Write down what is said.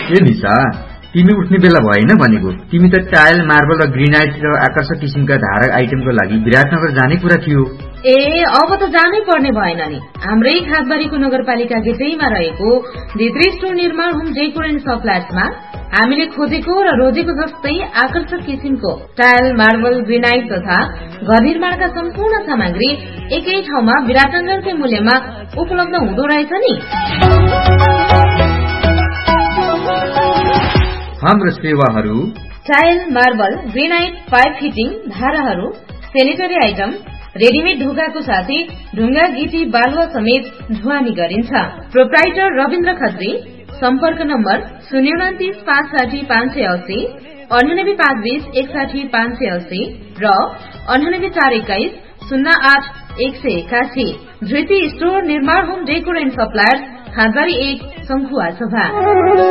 ए निशा, तिमी उठ्ने बेला भएन भनेको। तिमी त टाइल, मार्बल र ग्रेनाइट र आकर्षक किसिमका धारक आइटमको लागि विराटनगर जाने कुरा थियो। ए अब त जानै पर्ने भएन नि। हाम्रै खासबारीको नगरपालिका गेटैमा रहेको धित्री स्टोर निर्माण होम डेकोर एन्ड सप्लायर्समा हामीले खोजेको र रोजेको जस्तै आकर्षक किसिमको टाइल, मार्बल, ग्रेनाइट तथा घर निर्माणका सम्पूर्ण सामग्री एकै ठाउँमा विराटनगरकै मूल्यमा उपलब्ध हुँदो रहेछ नि। हाम्रो सेवाहरू: tile, marble, granite, pipe fitting, धाराहरू, सेनिटरी आइटम, रेडिमेड ढोकाको साथै ढुङ्गा, गिटी, बालुवा समेत ढुवानी गरिन्छ। प्रोप्राइटर रविन्द्र खत्री। सम्पर्क नम्बर 029560580, 9852160580 र 9841208181। धृति स्टोर निर्माण होम डेकोर एन्ड सप्लायर्स, खासबारी 1, संखुवा सभा।